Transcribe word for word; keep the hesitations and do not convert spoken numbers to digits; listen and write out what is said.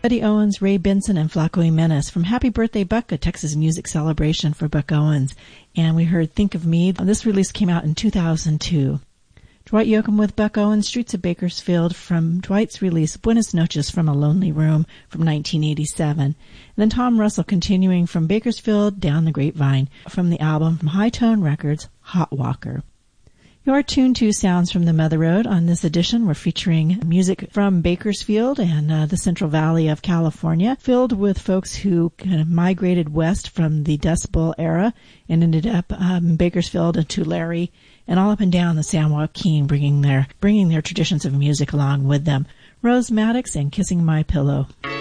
Buddy Owens, Ray Benson, and Flaco Jimenez from Happy Birthday Buck, a Texas music celebration for Buck Owens. And we heard Think of Me. This release came out in two thousand two. Dwight Yoakam with Buck Owens, Streets of Bakersfield, from Dwight's release Buenas Noches from a Lonely Room from nineteen eighty-seven. And then Tom Russell continuing from Bakersfield Down the Grapevine from the album from High Tone Records, Hot Walker. You're tuned to Sounds from the Mother Road. On this edition, we're featuring music from Bakersfield and uh, the Central Valley of California, filled with folks who kind of migrated west from the Dust Bowl era and ended up um, in Bakersfield and Tulare and all up and down the San Joaquin, bringing their bringing their traditions of music along with them. Rose Maddox and Kissing My Pillow.